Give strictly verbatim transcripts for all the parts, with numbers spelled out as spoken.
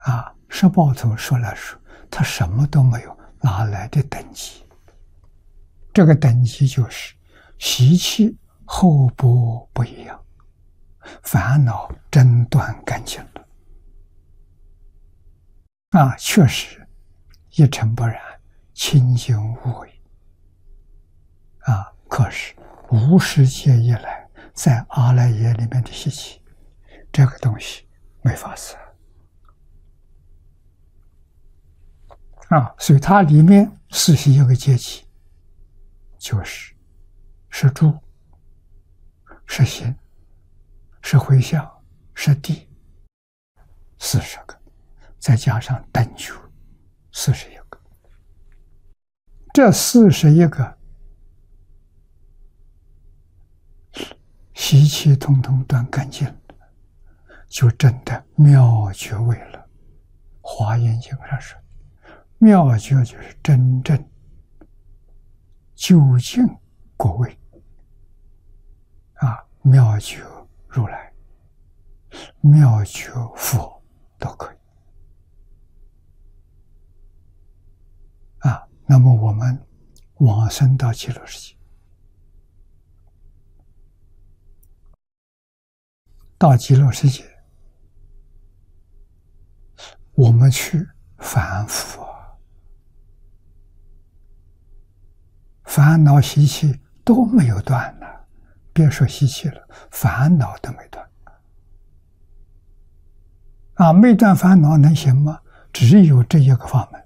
啊，十报图说来说，他什么都没有，哪来的等级？这个等级就是习气厚薄不一样，烦恼真断干净了。啊，确实一尘不染，清净无为。啊，可是无始界以来，在阿赖耶里面的习气，这个东西没法死。啊，所以它里面四十一个阶级，就是是住、是心、是回向、是地，四十个，再加上等觉，四十一个。这四十一个习气通通断干净了，就真的妙觉位了。华严经上说，妙觉就是真正究竟果位啊，妙觉如来、妙觉佛都可以啊。那么我们往生到极乐世界，到极乐世界，我们去反复啊，烦恼习气都没有断呢，别说习气了，烦恼都没断啊！没断烦恼能行吗？只有这一个法门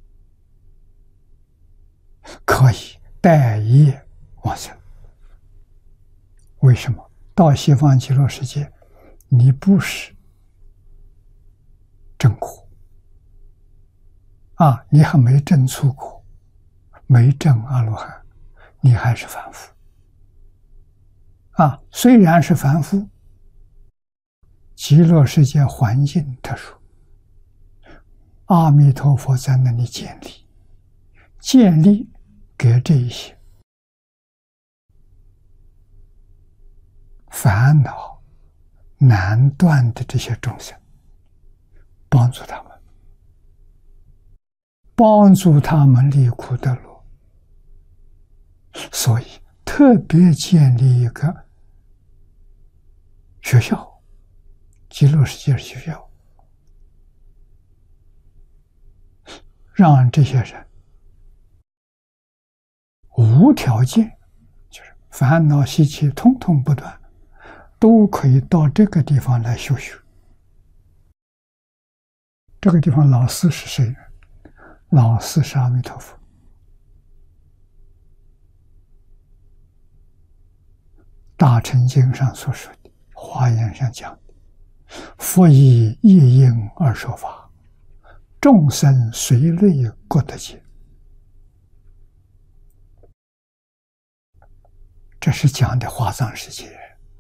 可以带业往生。为什么？到西方极乐世界，你不是正果啊，你还没证出果，没证阿罗汉，你还是凡夫啊。虽然是凡夫，极乐世界环境特殊，阿弥陀佛在那里建立，建立给这一些烦恼难断的这些众生，帮助他们，帮助他们离苦得乐，所以特别建立一个学校，极乐世界学校，让这些人无条件，就是烦恼习气通通不断，都可以到这个地方来修学。这个地方老师是谁呢？老师是阿弥陀佛。大乘经上所说的，华严上讲的，佛以一因而说法，众生随类各得解。这是讲的华藏世界。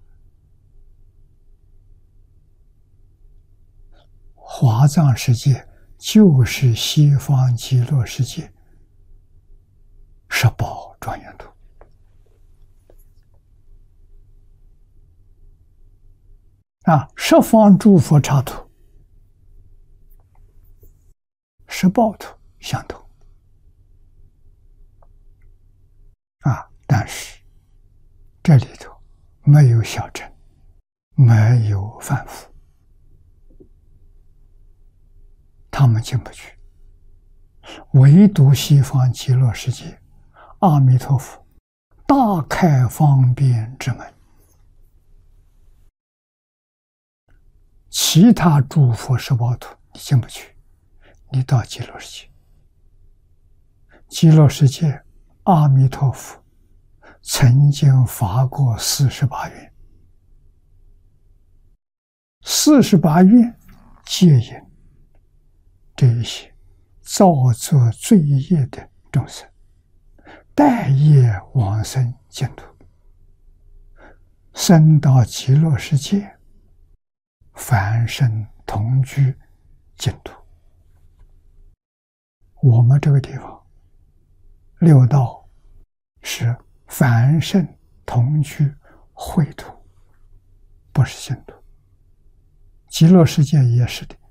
华藏世界就是西方极乐世界十宝庄严土啊，十方诸佛刹土、十宝土相同啊，但是这里头没有小乘，没有凡夫，他们进不去。唯独西方极乐世界，阿弥陀佛大开方便之门，其他诸佛十宝土你进不去，你到极乐世界。极乐世界阿弥陀佛曾经发过四十八愿，四十八愿戒引这一些造作罪业的众生，带业往生净土，生到极乐世界，凡圣同居净土。我们这个地方六道是凡圣同居秽土，不是净土。极乐世界也是的，